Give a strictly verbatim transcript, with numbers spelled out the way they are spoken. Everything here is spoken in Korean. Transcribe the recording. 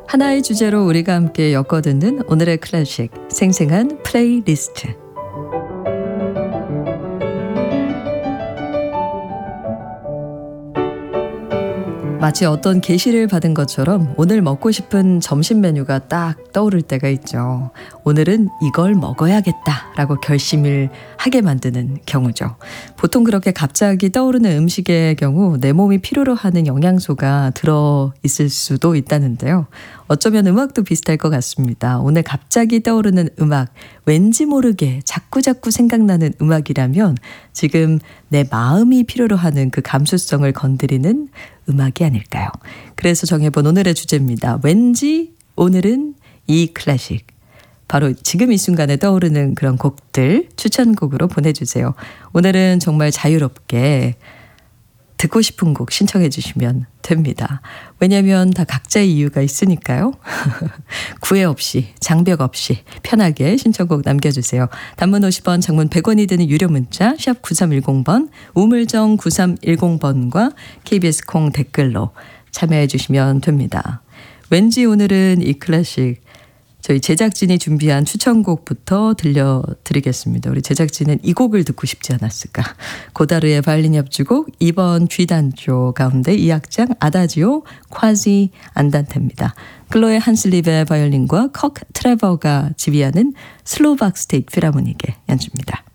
하나의 주제로 우리가 함께 엮어듣는 오늘의 클래식, 생생한 플레이리스트. 마치 어떤 계시를 받은 것처럼 오늘 먹고 싶은 점심 메뉴가 딱 떠오를 때가 있죠. 오늘은 이걸 먹어야겠다라고 결심을 하게 만드는 경우죠. 보통 그렇게 갑자기 떠오르는 음식의 경우 내 몸이 필요로 하는 영양소가 들어있을 수도 있다는데요. 어쩌면 음악도 비슷할 것 같습니다. 오늘 갑자기 떠오르는 음악, 왠지 모르게 자꾸자꾸 생각나는 음악이라면 지금 내 마음이 필요로 하는 그 감수성을 건드리는 음악이 아닐까요? 그래서 정해본 오늘의 주제입니다. 왠지 오늘은 이 클래식. 바로 지금 이 순간에 떠오르는 그런 곡들 추천곡으로 보내주세요. 오늘은 정말 자유롭게 듣고 싶은 곡 신청해 주시면 됩니다. 왜냐하면 다 각자의 이유가 있으니까요. 구애 없이, 장벽 없이 편하게 신청곡 남겨주세요. 단문 오십 원, 장문 백 원이 드는 유료 문자 샵 구삼일공 번, 우물정 구삼일공 번과 케이비에스 콩 댓글로 참여해 주시면 됩니다. 왠지 오늘은 이 클래식, 저희 제작진이 준비한 추천곡부터 들려드리겠습니다. 우리 제작진은 이 곡을 듣고 싶지 않았을까. 고다르의 바이올린 협주곡 이 번 G단조 가운데 이 악장 아다지오 콰지 안단테입니다. 클로에 한슬립의 바이올린과 컥 트레버가 지휘하는 슬로박 스테이트 필하모닉의 연주입니다.